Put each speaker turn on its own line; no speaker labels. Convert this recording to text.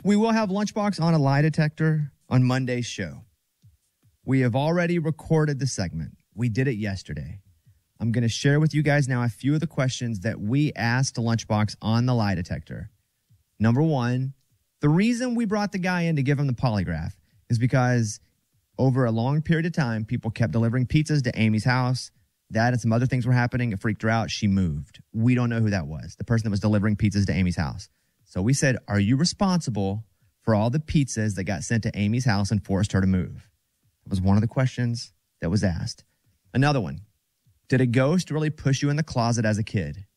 We will have Lunchbox on a lie detector on Monday's show. We have already recorded the segment. We did it yesterday. I'm going to share with you guys now a few of the questions that we asked Lunchbox on the lie detector. Number one, the reason we brought the guy in to give him the polygraph is because over a long period of time, people kept delivering pizzas to Amy's house. That and some other things were happening. It freaked her out. She moved. We don't know who that was, the person that was delivering pizzas to Amy's house. So we said, are you responsible for all the pizzas that got sent to Amy's house and forced her to move? That was one of the questions that was asked. Another one, did a ghost really push you in the closet as a kid?